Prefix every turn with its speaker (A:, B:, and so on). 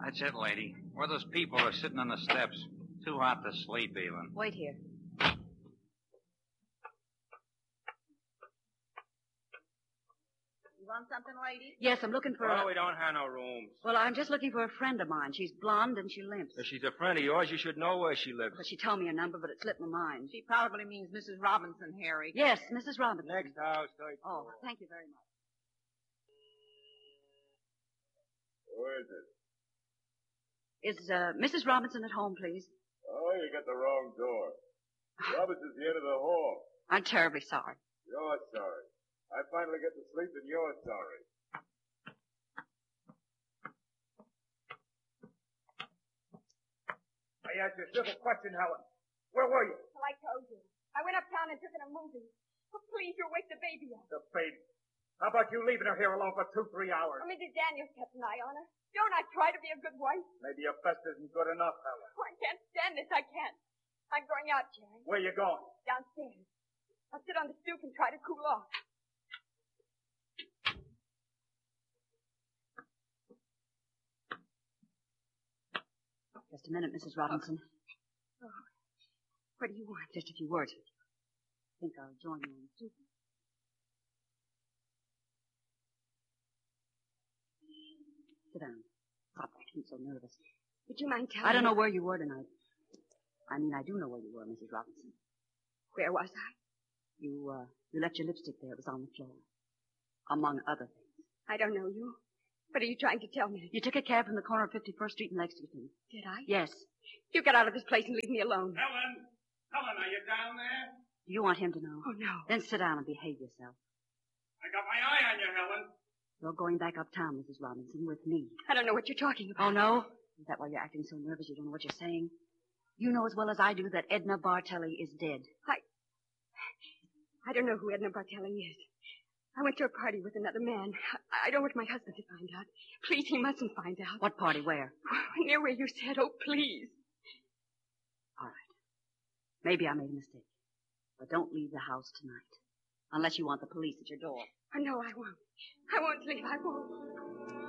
A: That's it, lady. Where those people are sitting on the steps. Too hot to sleep, even.
B: Wait here.
C: You want something, lady?
B: Yes, I'm looking for
D: Oh, we don't have no rooms.
B: Well, I'm just looking for a friend of mine. She's blonde and she limps.
D: If she's a friend of yours, you should know where she lives.
B: Well, she told me a number, but it slipped my mind.
C: She probably means Mrs. Robinson, Harry.
B: Yes, Mrs. Robinson.
D: Next house, third
B: Oh,
D: floor.
B: thank you very much.
E: Who is it?
B: Is Mrs. Robinson at home, please?
E: Oh, you got the wrong door. Robinson's the end of the hall.
B: I'm terribly sorry.
E: You're sorry. I finally get to sleep and you're sorry.
D: I asked you a simple question, Helen. Where were you?
F: Well, I told you. I went uptown and took in a movie. Oh, please, you'll wake the baby up.
D: The baby. How about you leaving her here alone for 2-3 hours?
F: Oh, Mrs. Daniels kept an eye on her. Don't I try to be a good wife?
D: Maybe your best isn't good enough, Helen.
F: Oh, I can't stand this. I can't. I'm going out, Jerry.
D: Where you going?
F: Downstairs. I'll sit on the stoop and try to cool off.
B: Just a minute, Mrs. Robinson.
F: Oh. What do you want?
B: Just a few words with you. I think I'll join you on the stoop. Sit down. Stop acting so nervous.
F: Would you mind telling me?
B: I don't know where you were tonight. I mean, I do know where you were, Mrs. Robinson.
F: Where was I?
B: You left your lipstick there. It was on the floor. Among other things.
F: I don't know you. What are you trying to tell me?
B: You took a cab from the corner of 51st Street in Lexington.
F: Did I?
B: Yes.
F: You get out of this place and leave me alone.
D: Helen! Helen, are you down there?
B: Do you want him to know?
F: Oh, no.
B: Then sit down and behave yourself.
D: I got my eye on you, Helen.
B: You're going back uptown, Mrs. Robinson, with me.
F: I don't know what you're talking about.
B: Oh, no? Is that why you're acting so nervous you don't know what you're saying? You know as well as I do that Edna Bartelli is dead.
F: I don't know who Edna Bartelli is. I went to a party with another man. I don't want my husband to find out. Please, he mustn't find out.
B: What party? Where?
F: Near where you said. Oh, please.
B: All right. Maybe I made a mistake. But don't leave the house tonight. Unless you want the police at your door.
F: Oh, no, I won't. I won't leave. I won't.